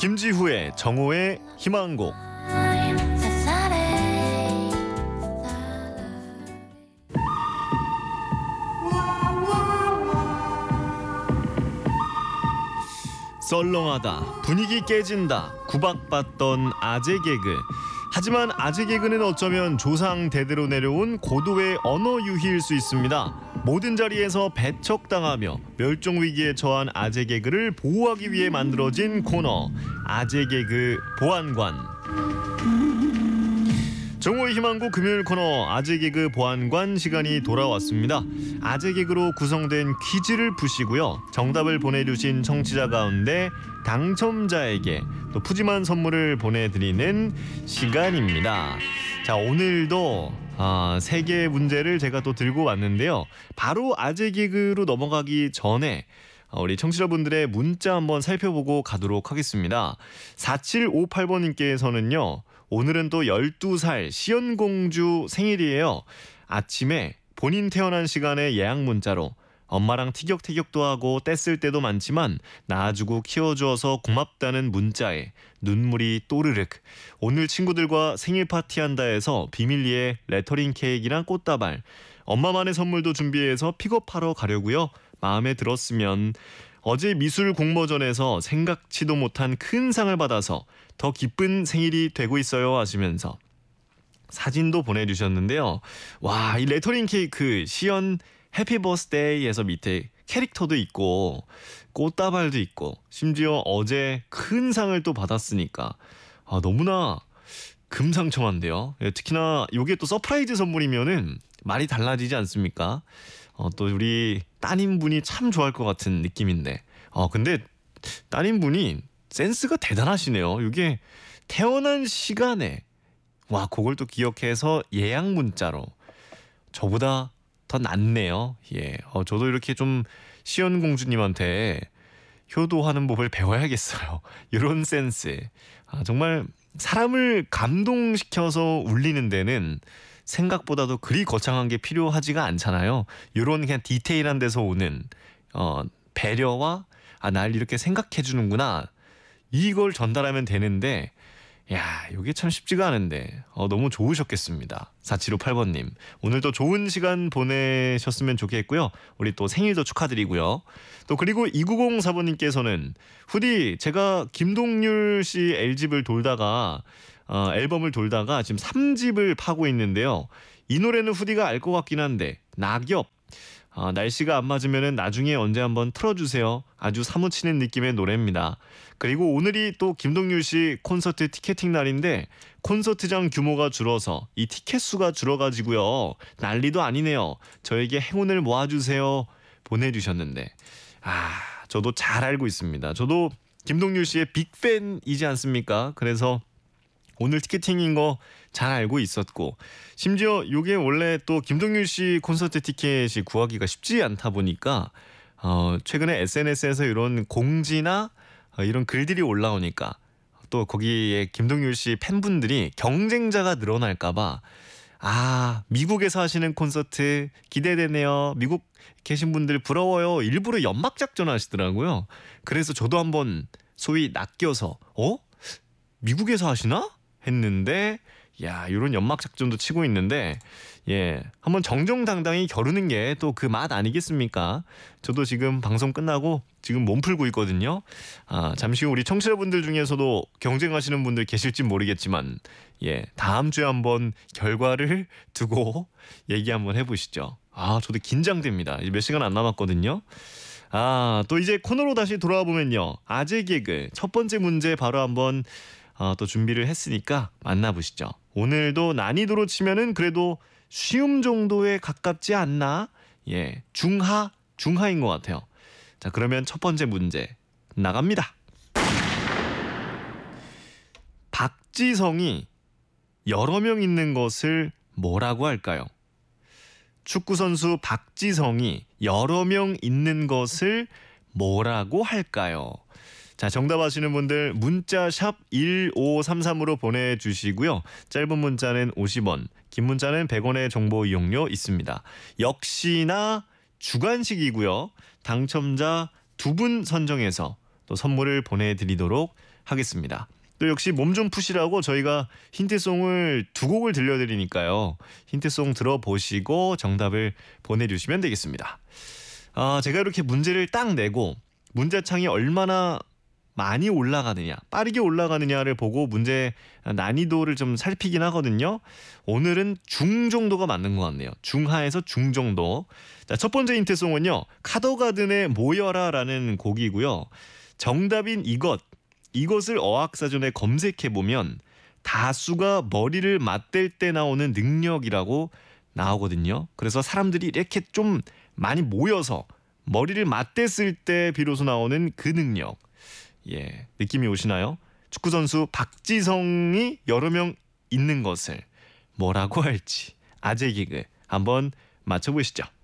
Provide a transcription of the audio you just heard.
김지후의 정오의 희망곡. 썰렁하다, 분위기 깨진다, 구박받던 아재 개그. 하지만 아재 개그는 어쩌면 조상 대대로 내려온 고도의 언어 유희일 수 있습니다. 모든 자리에서 배척당하며 멸종 위기에 처한 아재 개그를 보호하기 위해 만들어진 코너, 아재 개그 보안관. 정오의 희망곡 금요일 코너 아재 개그 보안관 시간이 돌아왔습니다. 아재 개그로 구성된 퀴즈를 푸시고요. 정답을 보내주신 청취자 가운데 당첨자에게 또 푸짐한 선물을 보내드리는 시간입니다. 자, 오늘도 3개의 문제를 제가 또 들고 왔는데요. 바로 아재 개그로 넘어가기 전에 우리 청취자분들의 문자 한번 살펴보고 가도록 하겠습니다. 4758번님께서는요. 오늘은 또 12살 시연공주 생일이에요. 아침에 본인 태어난 시간에 예약 문자로 엄마랑 티격태격도 하고 떼쓸 때도 많지만 낳아주고 키워주어서 고맙다는 문자에 눈물이 또르륵. 오늘 친구들과 생일 파티한다 해서 비밀리에 레터링 케이크랑 꽃다발, 엄마만의 선물도 준비해서 픽업하러 가려고요. 마음에 들었으면. 어제 미술 공모전에서 생각지도 못한 큰 상을 받아서 더 기쁜 생일이 되고 있어요 하시면서 사진도 보내주셨는데요. 와, 이 레터링 케이크 시연 해피 버스데이에서 밑에 캐릭터도 있고 꽃다발도 있고 심지어 어제 큰 상을 또 받았으니까 너무나 금상첨화인데요. 특히나 이게 또 서프라이즈 선물이면은 말이 달라지지 않습니까? 또 우리 따님분이 참 좋아할 것 같은 느낌인데 근데 따님분이 센스가 대단하시네요. 이게 태어난 시간에 그걸 또 기억해서 예약 문자로 저보다 더 낫네요. 예, 저도 이렇게 좀 시연공주님한테 효도하는 법을 배워야겠어요. 이런 센스. 정말 사람을 감동시켜서 울리는 데는 생각보다도 그리 거창한 게 필요하지가 않잖아요. 이런 그냥 디테일한 데서 오는 배려와 날 이렇게 생각해 주는구나. 이걸 전달하면 되는데 이게 참 쉽지가 않은데 너무 좋으셨겠습니다. 4758번님. 오늘도 좋은 시간 보내셨으면 좋겠고요. 우리 또 생일도 축하드리고요. 또 그리고 2904번님께서는 후디 제가 김동률 씨 L집을 돌다가 앨범을 돌다가 지금 3집을 파고 있는데요. 이 노래는 후디가 알 것 같긴 한데 낙엽. 날씨가 안 맞으면 나중에 언제 한번 틀어주세요. 아주 사무치는 느낌의 노래입니다. 그리고 오늘이 또 김동률 씨 콘서트 티켓팅 날인데 콘서트장 규모가 줄어서 이 티켓 수가 줄어가지고요. 난리도 아니네요. 저에게 행운을 모아주세요. 보내주셨는데 저도 잘 알고 있습니다. 저도 김동률 씨의 빅팬이지 않습니까? 그래서 오늘 티켓팅인 거 잘 알고 있었고 심지어 이게 원래 또 김동률 씨 콘서트 티켓이 구하기가 쉽지 않다 보니까 최근에 SNS에서 이런 공지나 이런 글들이 올라오니까 또 거기에 김동률 씨 팬분들이 경쟁자가 늘어날까봐 미국에서 하시는 콘서트 기대되네요. 미국 계신 분들 부러워요. 일부러 연막작전 하시더라고요. 그래서 저도 한번 소위 낚여서 미국에서 하시나? 했는데 이런 연막 작전도 치고 있는데 한번 정정당당히 겨루는 게 또 그 맛 아니겠습니까? 저도 지금 방송 끝나고 지금 몸 풀고 있거든요. 잠시 후 우리 청취자분들 중에서도 경쟁하시는 분들 계실지 모르겠지만 다음 주에 한번 결과를 두고 얘기 한번 해보시죠. 저도 긴장됩니다. 몇 시간 안 남았거든요. 또 이제 코너로 다시 돌아와 보면요. 아재 개그 첫 번째 문제 바로 한번 또 준비를 했으니까 만나보시죠. 오늘도 난이도로 치면은 그래도 쉬움 정도에 가깝지 않나? 중하인 것 같아요. 자, 그러면 첫 번째 문제 나갑니다. 박지성이 여러 명 있는 것을 뭐라고 할까요? 축구선수 박지성이 여러 명 있는 것을 뭐라고 할까요? 자, 정답 아시는 분들 문자 샵 1533으로 보내주시고요. 짧은 문자는 50원, 긴 문자는 100원의 정보 이용료 있습니다. 역시나 주관식이고요. 당첨자 2분 선정해서 또 선물을 보내드리도록 하겠습니다. 또 역시 몸 좀 푸시라고 저희가 힌트송을 두 곡을 들려드리니까요. 힌트송 들어보시고 정답을 보내주시면 되겠습니다. 제가 이렇게 문제를 딱 내고 문제창이 얼마나 많이 올라가느냐, 빠르게 올라가느냐를 보고 문제 난이도를 좀 살피긴 하거든요. 오늘은 중 정도가 맞는 것 같네요. 중하에서 중 정도. 자, 첫 번째 힌트송은요. 카더가든의 모여라라는 곡이고요. 정답인 이것을 어학사전에 검색해보면 다수가 머리를 맞댈 때 나오는 능력이라고 나오거든요. 그래서 사람들이 이렇게 좀 많이 모여서 머리를 맞댔을 때 비로소 나오는 그 능력. 예, 느낌이 오시나요? 축구선수 박지성이 여러 명 있는 것을 뭐라고 할지 아재 개그 한번 맞춰보시죠.